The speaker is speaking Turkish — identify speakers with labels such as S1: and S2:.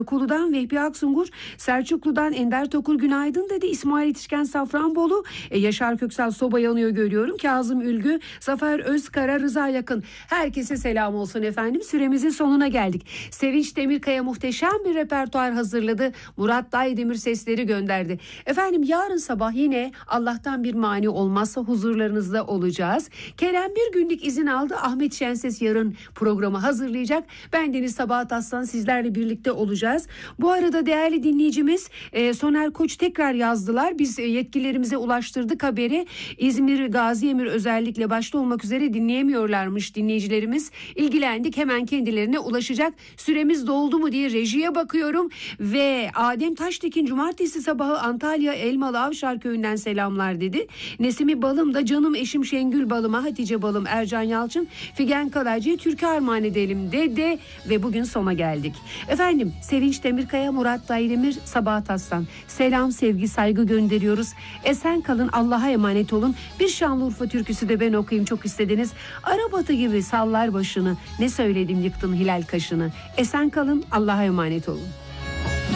S1: Kulu'dan Vehbi Aksungur, Selçuklu'dan Ender Tokur günaydın dedi. İsmail Yetişken Safranbolu, Yaşar Köksal soba yanıyor görüyorum. Kazım Ülgü, Zafer Özkara, Rıza Yakın. Herkese selam olsun efendim. Süremizin sonuna geldik. Sevinç Demirkaya muhteşem bir repertuar hazırladı. Murat Daydemir sesleri gönderdi. Efendim yarın sabah yine Allah'tan bir mani olmazsa huzurlarınızda olacağız. Kerem bir günlük izin aldı. Ahmet Şenses yarın programı hazırlayacak. Ben Deniz Sabahat Aslan sizlerle birlikte olacağız. Bu arada değerli dinleyicimiz Soner Koç tekrar yazdılar. Biz yetkililerimize ulaştırdık haberi. İzmir, Gaziemir özellikle başta olmak üzere dinleyemiyorlarmış dinleyicilerimiz. İlgilendik, hemen kendilerine ulaşacak. Süremiz doldu mu diye rejiye bakıyorum ve Adem Taştekin cumartesi sabahı Antalya Elmalı Avşar köyünden selamlar dedi. Nesimi Balım da canım eşim Şengül Balım'a, Hatice Balım, Ercan Yalçın, Figen Kalaycı'ya Türk'ü armağan edelim dedi ve bugün sona geldik. Efendim Sevinç Demirkaya, Murat Daydemir, Sabahat Aslan. Selam, sevgi, saygı gönderiyoruz. Esen kalın, Allah'a emanet olun. Bir Şanlıurfa türküsü de ben okuyayım çok istediniz. Arabatı gibi sallar başını. Ne söyledim yıktın hilal kaşını. Esen kalın, Allah'a emanet olun.